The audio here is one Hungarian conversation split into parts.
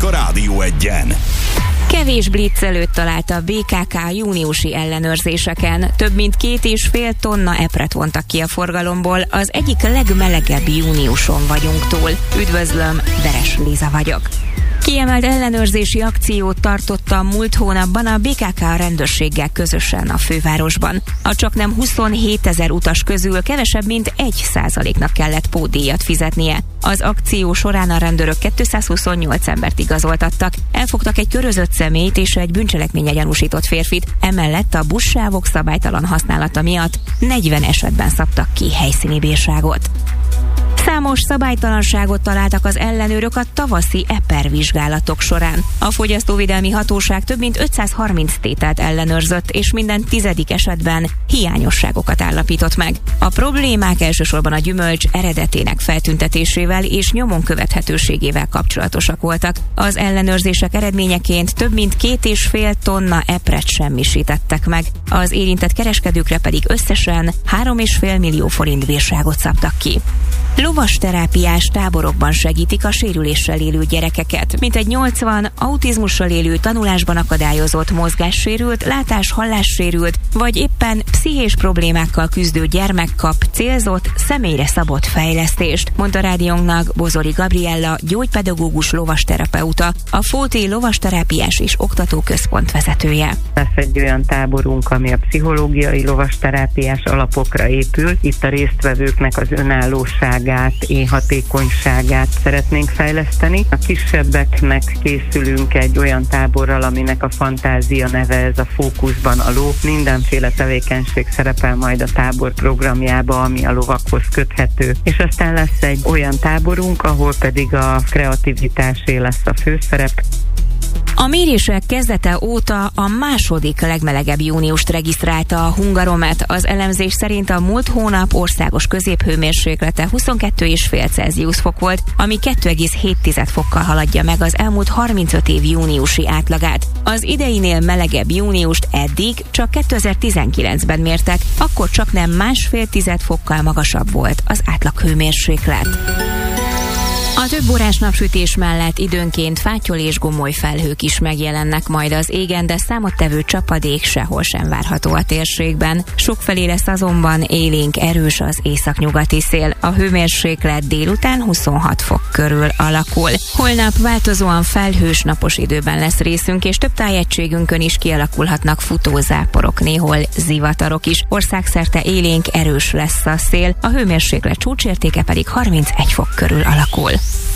a Rádió Egyen. Kevés blitz előtt talált a BKK júniusi ellenőrzéseken. Több mint 2,5 tonna epret vontak ki a forgalomból. Az egyik legmelegebb júniuson vagyunk túl. Üdvözlöm, Veres Liza vagyok. Kiemelt ellenőrzési akciót tartotta múlt hónapban a BKK a rendőrséggel közösen a fővárosban. A csaknem 27 000 utas közül kevesebb mint 1%-nak kellett pótdíjat fizetnie. Az akció során a rendőrök 228 embert igazoltattak, elfogtak egy körözött személyt és egy bűncselekménye gyanúsított férfit, emellett a buszsávok szabálytalan használata miatt 40 esetben szabtak ki helyszíni bírságot. Számos szabálytalanságot találtak az ellenőrök a tavaszi EPER vizsgálatok során. A Fogyasztóvédelmi Hatóság több mint 530 tételt ellenőrzött, és minden 10. esetben hiányosságokat állapított meg. A problémák elsősorban a gyümölcs eredetének feltüntetésével és nyomon követhetőségével kapcsolatosak voltak. Az ellenőrzések eredményeként több mint 2,5 tonna epret semmisítettek meg. Az érintett kereskedőkre pedig összesen 3,5 millió forint bírságot szabtak ki. Lovasterápiás táborokban segítik a sérüléssel élő gyerekeket. Mintegy 80 autizmussal élő, tanulásban akadályozott, mozgássérült, látás-hallássérült, vagy éppen pszichés problémákkal küzdő gyermek kap célzott, személyre szabott fejlesztést, mondta rádiónknak Bozori Gabriella, gyógypedagógus lovasterapeuta, a Fóti Lovasterápiás és Oktatóközpont vezetője. Lesz egy olyan táborunk, ami a pszichológiai lovasterápiás alapokra épül. Itt a résztvevőknek az önállóságát, hatékonyságát szeretnénk fejleszteni. A kisebbeknek készülünk egy olyan táborral, aminek a fantázia neve, ez a fókuszban a ló. Mindenféle tevékenység szerepel majd a tábor programjába, ami a lovakhoz köthető. És aztán lesz egy olyan táborunk, ahol pedig a kreativitásé lesz a főszerep. A mérések kezdete óta a második legmelegebb júniust regisztrálta a Hungaromet. Az elemzés szerint a múlt hónap országos középhőmérséklete 22,5 Celsius fok volt, ami 2,7 fokkal haladja meg az elmúlt 35 év júniusi átlagát. Az ideinél melegebb júniust eddig csak 2019-ben mértek, akkor csak nem 1,5 fokkal magasabb volt az átlaghőmérséklet. A több órás napsütés mellett időnként fátyol és gomoly felhők is megjelennek majd az égen, de számottevő csapadék sehol sem várható a térségben. Sokfelé lesz azonban élénk erős az északnyugati szél. A hőmérséklet délután 26 fok körül alakul. Holnap változóan felhős napos időben lesz részünk, és több tájegységünkön is kialakulhatnak futózáporok, néhol zivatarok is. Országszerte élénk erős lesz a szél, a hőmérséklet csúcsértéke pedig 31 fok körül alakul.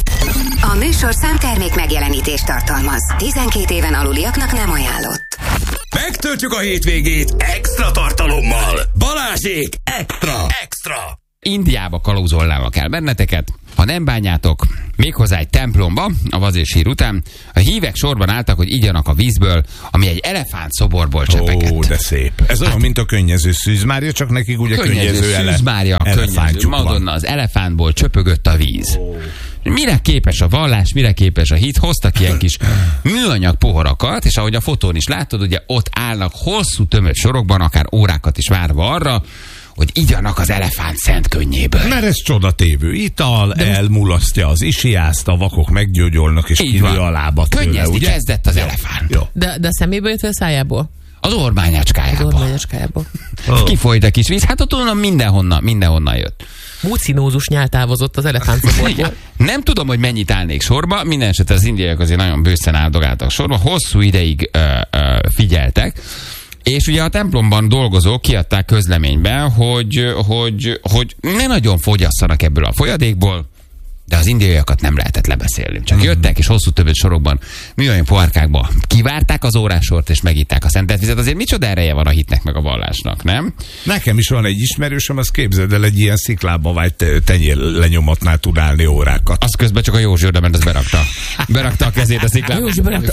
A műsorszám termék megjelenítést tartalmaz. 12 éven aluliaknak nem ajánlott. Megtöltjük a hétvégét extra tartalommal. Balázsék extra! Indiába kalauzolnálak el benneteket, ha nem bánjátok, méghozzá egy templomba, a vazérsír után. A hívek sorban álltak, hogy igyanak a vízből, ami egy elefánt szoborból csepegett. Ó, de szép. Ez olyan, mint a könnyező Szűz Mária, csak nekik ugye könnyező Szűz Mária, könnyező Madonna, az elefántból csöpögött a víz. Mire képes a vallás, mire képes a hit, hoztak ilyen kis műanyag poharakat, és ahogy a fotón is látod, ugye ott állnak hosszú tömött sorokban, akár órákat is várva arra, hogy igyanak az elefánt szent könnyéből. Mert ez csodatévő ital, elmulasztja az isiászt, a vakok meggyógyolnak, és kinő a lábat tőle, könnyezni ugye? kezdett az elefánt. Jó. De a szeméből jött, vagy a szájából? Az ormányacskájából. Kifolyt a kis víz, hát ott onnan mindenhonnan jött. Mucinózus nyál távozott az elefántszoborból. Nem tudom, hogy mennyit állnék sorba, minden esetre az indiaiak azért nagyon bőszen áldogáltak sorba, hosszú ideig figyeltek, és ugye a templomban dolgozók kiadták közleményben, hogy ne nagyon fogyasszanak ebből a folyadékból, de az indiaiakat nem lehetett lebeszélni. Csak jöttek, és hosszú többet sorokban műanyag pohárkákba kivárták az órásort, és megitták a szentelt vizet. Azért micsoda ereje van a hitnek meg a vallásnak, nem? Nekem is van egy ismerősöm, azt képzeld el, egy ilyen sziklába vagy tenyér lenyomatnál tud állni órákat. Az közben csak a Józsi oda ment, az berakta. Berakta a kezét a sziklába.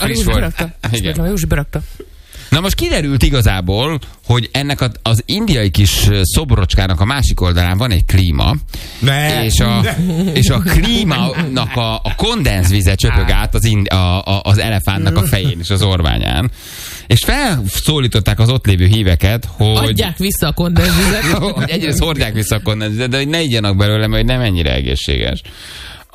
A Józsi berakta. Na most kiderült igazából, hogy ennek az indiai kis szobrocskának a másik oldalán van egy klíma, és a klímának a kondenzvize csöpög át az elefántnak a fején és az orványán. És felszólították az ott lévő híveket, hogy... Adják vissza a kondenzvizet. Hogy egyrészt hordják vissza a kondenzvizet, de hogy ne igyanak belőle, mert nem ennyire egészséges.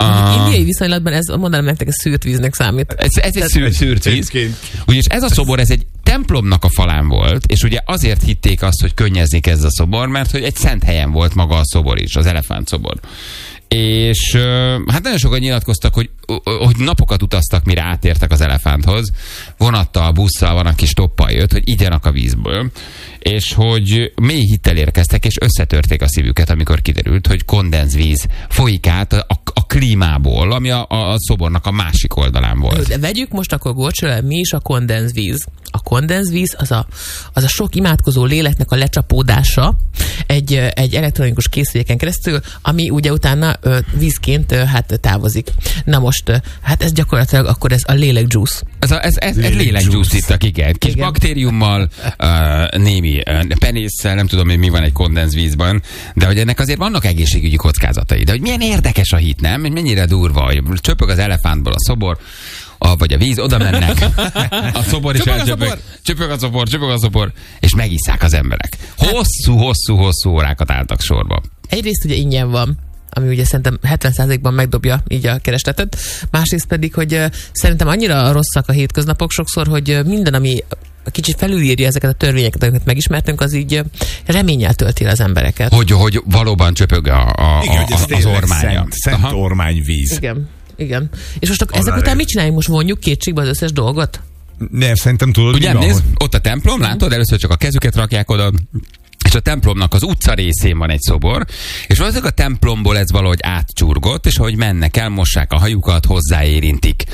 Indiai viszonylatban ez, mondanám nektek, ez szűrt víznek számít. Ez egy szűrt víz. Ugyanis ez a szobor, ez egy templomnak a falán volt, és ugye azért hitték azt, hogy könnyezni kezd a szobor, mert hogy egy szent helyen volt maga a szobor is, az elefánt szobor. És hát nagyon sokan nyilatkoztak, hogy napokat utaztak, mire átértek az elefánthoz. Vonattal, busszal, van, aki stoppal jött, hogy igyanak a vízből. És hogy mély hittel érkeztek, és összetörték a szívüket, amikor kiderült, hogy kondenzvíz folyik át a klímából, ami a szobornak a másik oldalán volt. De vegyük most akkor gorcsőre, mi is a kondenzvíz? A kondenzvíz az a sok imádkozó léleknek a lecsapódása egy elektronikus készüléken keresztül, ami ugye utána vízként hát távozik. Na most, hát ez gyakorlatilag akkor ez a lélekjuice. Ez lélekjuice ittak, igen. Kis baktériummal, némi penésszel, nem tudom, hogy mi van egy kondenzvízben, de hogy ennek azért vannak egészségügyi kockázatai. De hogy milyen érdekes a hit, nem? Mennyire durva, hogy csöpög az elefántból a szobor, vagy a víz, oda mennek. A szobor is elcsöpög. Csöpög a szobor, és megisszák az emberek. Hosszú órákat álltak sorba. Egyrészt ugye ingyen van, ami ugye szerintem 70%-ban megdobja így a keresletet. Másrészt pedig, hogy szerintem annyira rosszak a hétköznapok sokszor, hogy minden, ami kicsit felülírja ezeket a törvényeket, amiket megismertünk, az így reménnyel tölti az embereket. Hogy valóban csöpög az ormánya. Szent ormányvíz. Igen. És most ezek után mit csináljunk? Most vonjuk kétségbe az összes dolgot? Nem, szerintem tudod, ugye nézd, ott a templom, látod, először csak a kezüket rakják oda, és a templomnak az utca részén van egy szobor, és valószínűleg a templomból ez valahogy átcsurgott, és ahogy mennek el, mossák a hajukat, hozzáérintik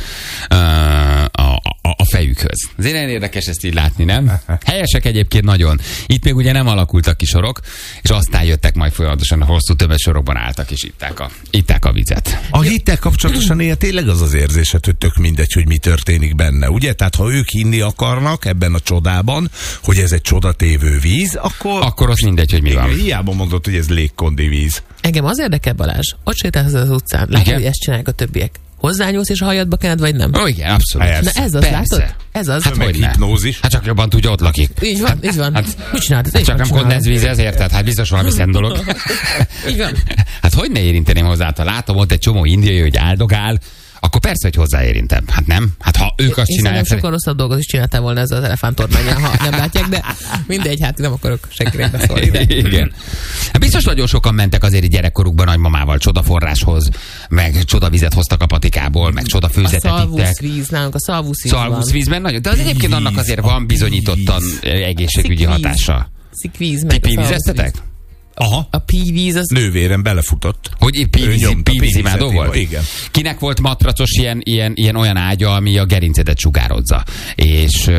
a fejükhöz. Azért nagyon érdekes ezt így látni, nem? Helyesek egyébként nagyon. Itt még ugye nem alakultak ki sorok, és aztán jöttek majd folyamatosan a hosszú tömegsorokban álltak, és itták a vizet. A hittel kapcsolatosan ilyen tényleg az érzésed, hogy tök mindegy, hogy mi történik benne, ugye? Tehát ha ők hinni akarnak ebben a csodában, hogy ez egy csodatévő víz, akkor az mindegy, hogy mi van. Hiába mondod, hogy ez légkondi víz. Engem az érdekel, Balázs. Ott sétálsz az utcán. Látod, hogy ezt csinálják a többiek. Hozzányúlsz és a hajadba kened, vagy nem? Ó, igen, abszolút. Na ez az, látod? Ez az. Hát hogy ne? Hát csak jobban tudja, ott lakik. Így van. Hát, mit csinálod? Hát csak nem kondenzvíz ezért, tehát hát biztos valami szent dolog. Így van. Hát hogy ne érinteném hozzá? Ha látom ott egy csomó indiai, hogy áldogál, akkor persze, hogy hozzáérintem. Hát nem? Hát ha ők azt csinálják... Én sokkal rosszabb dolgot is csináltál volna ezzel az elefántormánnyal, ha nem látják, de mindegy, hát nem akarok senkinek beszólni. Igen. Hát biztos nagyon sokan mentek azért gyerekkorukban nagymamával csodaforráshoz, meg csodavizet hoztak a patikából, meg csodafőzetet ittek. A szalvuszvíz, nálunk a szalvuszvíz van. Szalvuszvízben nagyon, de az egyébként annak azért van bizonyítottan egészségügyi hatása. Szikvíz, meg a szalvuszvíz. Aha. A pívíz az... Nővérem belefutott. Hogy pívízimádó volt? Igen. Kinek volt matracos ilyen olyan ágya, ami a gerincedet sugározza? És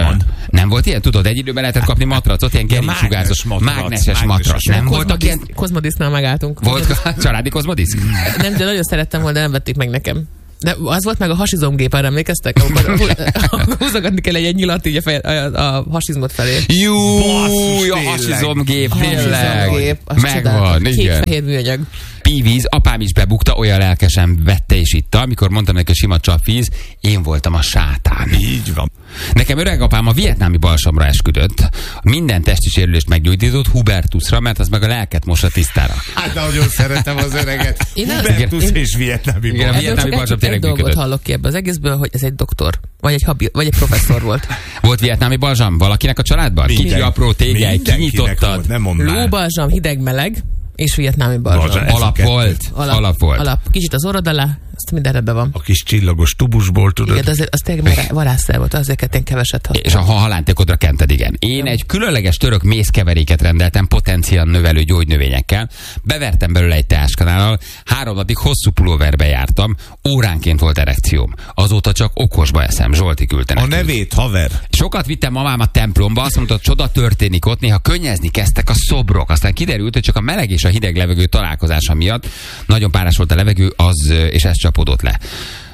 nem volt ilyen? Tudod, egy időben lehetett kapni matracot, ilyen gerincsugázós, mágneses matrac. Nem voltak ilyen? Kozmodisznál megálltunk. Volt családi kozmodisz? Nem, de nagyon szerettem volna, nem vették meg nekem. De az volt meg a hasizomgép, arra emlékeztek? Akkor húzogatni kell egy nyilat így a hasizmot felé. Júj, a hasizomgép, tényleg. Megvan, igen. Kék-fehér műanyag. Pívíz, apám is bebukta, olyan lelkesen vette és itta. Amikor mondtam neki, hogy sima csapvíz, én voltam a sátán. Így van. Nekem öregapám a vietnámi balsamra esküdött. Minden testi sérülést meggyógyított Hubertusra, mert az meg a lelket mossa tisztára. Hát nagyon szeretem az öreget. Hubertus és vietnámi balsam. Igen, a vietnámi balsam tényleg működött. Egy dolgot hallok ki ebből az egészből, hogy ez egy doktor, vagy egy professzor volt. Volt vietnámi balsam valakinek a családban? Kicsi apró tégely, kinyitottad. Lóbalsam, hideg-meleg. És vietnámi balzsam. Alap volt. Kicsit az orrod alá, azt minden rendben van. A kis csillagos tubusból, tudod? Igen, az tényleg varázsszer volt, azért én keveset használom. És a halántékodra kented, igen. Én egy különleges török mézkeveréket rendeltem potenciál növelő gyógynövényekkel. Bevertem belőle egy teáskanállal, 3 napig hosszú pulóverbe jártam, óránként volt erekcióm. Azóta csak okosba eszem, Zsolti küldte nekünk. A nevét, haver. Sokat vittem mamám a templomba, azt mondta, csoda történik ott, néha könnyezni kezdtek a szobrok. Aztán kiderült, hogy csak a meleg és a hideg levegő találkozása miatt nagyon párás volt a levegő, és ez csapódott le.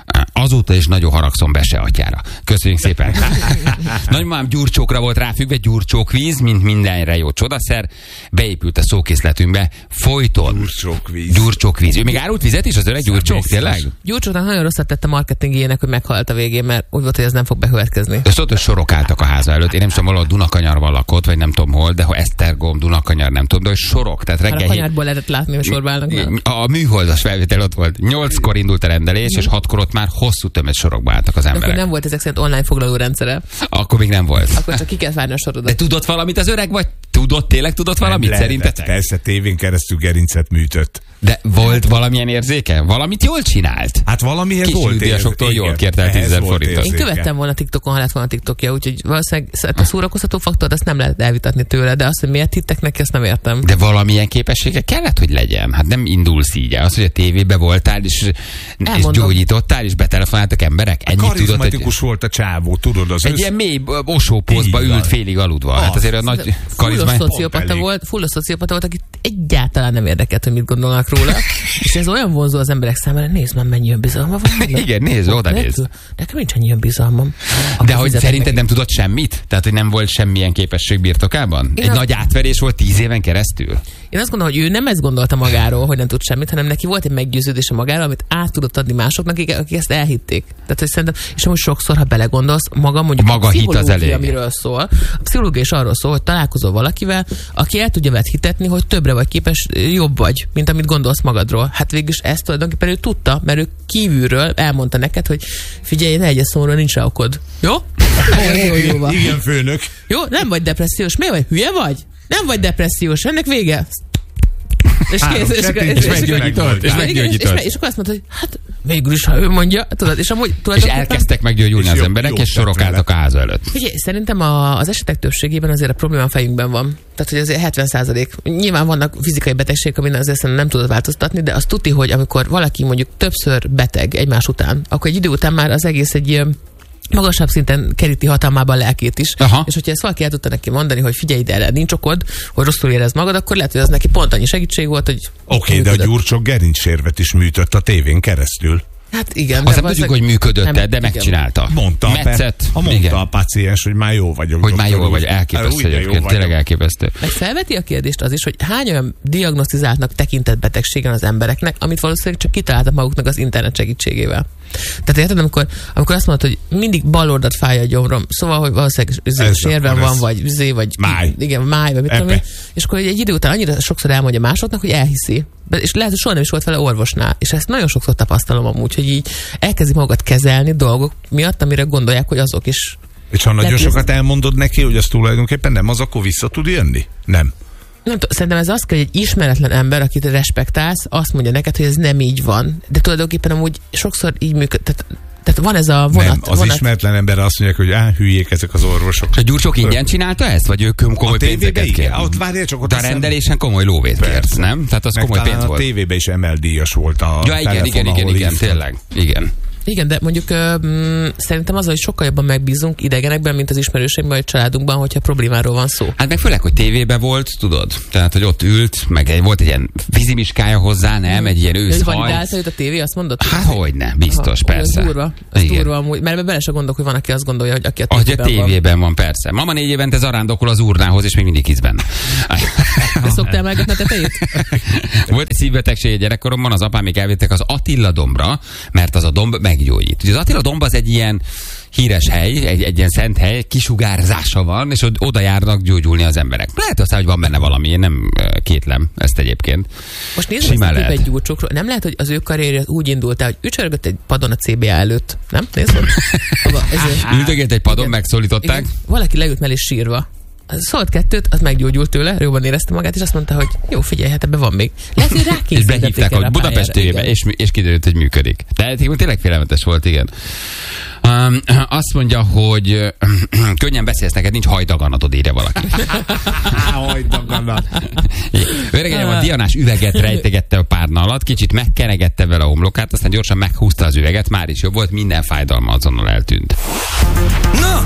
azóta is nagyon haragszom Bese atyára. Köszönjük szépen. Nagymamám gyurcsókra volt ráfüggve, gyurcsókvíz, mint mindenre jó csodaszer. Beépült a szókészletünkbe folyton. Gyurcsókvíz. Ő még árult vizet is, az öreg gyurcsók, tényleg? Gyurcsóknak nagyon rosszat tett a marketingjének, hogy meghalt a végén, mert úgy volt, hogy ez nem fog bekövetkezni. Ezt ott, hogy sorok álltak a háza előtt. Én nem tudom, valahol Dunakanyarban lakott, vagy nem tudom hol, de ha Esztergom, Dunakanyar, nem tudom, de hogy sorok. Tehát reggel. A kanyarból lehetett látni, hogy sorba állnak. A műholdas felvétel ott volt. 8-kor indult a rendelés, és 6-kor ott már hosszú tömött sorokba álltak az emberek. Akkor nem volt ezek szerint online foglaló rendszere. Akkor még nem volt. Akkor csak ki kell várni a sorodat. De tudott valamit az öreg, vagy tényleg tudott valamit szerintetek? Persze, tévén keresztül gerincet műtött. De volt valamilyen érzéke? Valamit jól csinált? Hát valamihez kis volt nyugdíjasoktól jól kért el 10 000 forintot. Én követtem volna TikTokon, ha lett volna TikTokja, úgyhogy valószínűleg a szórakoztató faktort azt nem lehet elvitatni tőle, de azt, hogy miért hittek neki, azt nem értem. De valamilyen képessége kellett, hogy legyen. Hát nem indulsz így. Az, hogy a tévébe voltál, és gyógyítottál, és betelefonáltak emberek. Ennyit karizmatikus volt a csávó, tudod az. Egy ilyen mély osópózba ült félig aludva. Hát azért a nagy karizma. Full szociopata volt, aki egyáltalán nem érdekelt, hogy mit gondolnak róla. És ez olyan vonzó az emberek számára, nézd már, mennyi bizalma van. Igen, nézd, oda nézd. Nekem nincs annyi bizalmam. De hogy szerinted nem tudott semmit? Tehát, hogy nem volt semmilyen képesség birtokában? Egy nagy átverés volt 10 éven keresztül? Én azt gondolom, hogy ő nem ezt gondolta magáról, hogy nem tud semmit, hanem neki volt egy meggyőződése magáról, amit át tudott adni másoknak, akik ezt elhitték. Tehát, hogy szerintem, és amúgy sokszor, ha belegondolsz, mondjuk maga a hit az elég. Amiről szól. A pszichológia is arról szól, hogy találkozol valakivel, aki el tudja veled hitetni, hogy többre vagy képes, jobb vagy, mint amit gondolsz magadról. Hát végülis ezt tulajdonképpen ő tudta, mert ő kívülről elmondta neked, hogy figyelj, ne egyes szóra, nincs rá okod. Jó? Igen, főnök. Jó, nem vagy depressziós. Miért vagy? Hülye vagy? Nem vagy depressziós. Ennek vége. És meggyógyított. És akkor azt mondta, hogy hát végül is, ha ő mondja, tudod, és amúgy és elkezdtek meggyógyulni az emberek, és sorok álltak a háza előtt. Ugye, szerintem az esetek többségében azért a probléma a fejünkben van. Tehát, hogy azért 70%. Nyilván vannak fizikai betegségek, amin azért nem tudod változtatni, de azt tudni, hogy amikor valaki mondjuk többször beteg egymás után, akkor egy idő után már az egész egy magasabb szinten keríti hatalmában a lelkét is. Aha. És hogyha ezt valaki el tudta neki mondani, hogy figyelj ide, erre nincs okod, hogy rosszul érezd magad, akkor lehet, hogy az neki pont annyi segítség volt, hogy... Oké, de a Gyurcsok gerincsérvet is műtött a tévén keresztül. Hát igen. Azt nem tudjuk, hogy működött, de megcsinálta. Mondta a páciens, hogy már jó vagyok. Hogy már jól vagy, elképesztő egyébként, tényleg elképesztő. Meg felveti a kérdést az is, hogy hány olyan diagnosztizáltnak tekintett betegségen az embereknek, amit valószínűleg csak kitaláltak maguknak az internet segítségével. Tehát érted, amikor azt mondod, hogy mindig bal oldalt fáj a gyomrom, szóval, hogy valószínűleg sérven van, vagy máj. Igen, máj, vagy mit tudom én. És akkor egy idő után annyira sokszor elmondja másoknak, hogy elhiszi. És lehet, hogy soha nem is volt vele orvosnál. És ezt nagyon sokszor tapasztalom amúgy, hogy így elkezdik magukat kezelni dolgok miatt, amire gondolják, hogy azok is. És ha nagyon sokat elmondod neki, hogy az tulajdonképpen nem az, akkor vissza tud jönni? Nem. Nem tudom, szerintem ez az, hogy egy ismeretlen ember, akit respektálsz, azt mondja neked, hogy ez nem így van. De tulajdonképpen amúgy sokszor így működik. Tehát van ez a vonat. Nem, az ismeretlen ember azt mondják, hogy hülyék ezek az orvosok. És a Gyurcsok ingyen csinálta ezt? Vagy ők komoly pénzeket kért? Ott várjál csak, ott a rendelésen komoly lóvét kért, nem? Tehát az komoly pénz volt. A tévében is emeldíjas volt a igen, tényleg. Igen. Igen, de mondjuk szerintem az, hogy sokkal jobban megbízunk idegenekben, mint az ismerőségben vagy családunkban, hogyha problémáról van szó. Hát meg főleg, hogy tévében volt, tudod? Tehát, hogy ott ült, meg volt egy ilyen fizimiskája hozzá, nem? Egy ilyen őszhaj. Validálta őt a tévé, azt mondod? Hát hogyne, biztos, persze. Ez durva amúgy, mert bele se gondolok, hogy van, aki azt gondolja, hogy aki a tévében van. Persze. Mama 4 évente zarándokol az urnához, és még mindig hisz benne. De szoktál emelgetni a tetejét? Volt egy szívbetegség gyerekkoromban, az apám még elvittek az Attila dombra, mert az a domb meggyógyít. Ugye az Attila domb az egy ilyen híres hely, egy ilyen szent hely, kisugárzása van, és oda járnak gyógyulni az emberek. Lehet aztán, hogy van benne valami, én nem kétlem ezt egyébként. Most nézzük ezt egy Gyurcsokról. Nem lehet, hogy az ő karrierje úgy indult el, hogy ücsörgött egy padon a CBA előtt. Nem? Nézd? Ültögélt egy padon, megszólították. Igen. Valaki leült mellé sírva. Szólt 2, az meggyógyult tőle, jobban érezte magát, és azt mondta, hogy jó, figyelj, hát ebben van még. Lehet, hogy és behívták a Budapest tévébe, és kiderült, hogy működik. De tényleg félelmetes volt, igen. Azt mondja, hogy könnyen beszélsz, neked nincs hajdaganatod, írja valaki. Hajdaganat. Öregem a Dianás üveget rejtegette a párna alatt, kicsit megkenegette vele a homlokát, aztán gyorsan meghúzta az üveget, már is jobb volt, minden fájdalma azonnal eltűnt. Na,